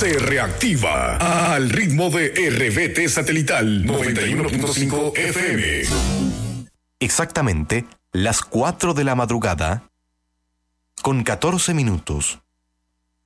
se reactiva al ritmo de RBT Satelital 91.5 FM. Exactamente las 4 de la madrugada, con 14 minutos.